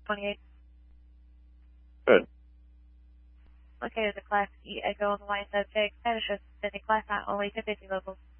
28. Good. Located the Class E Echo on the line says take status sending Class 9 only to 50 locals.